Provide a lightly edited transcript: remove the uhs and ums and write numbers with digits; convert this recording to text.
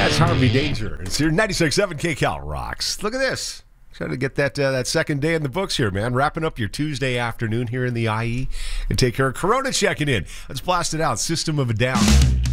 That's Harvey Danger. It's your 96.7 KCal Rocks. Look at this. Trying to get that second day in the books here, man. Wrapping up your Tuesday afternoon here in the IE. And take care of Corona checking in. Let's blast it out. System of a Down.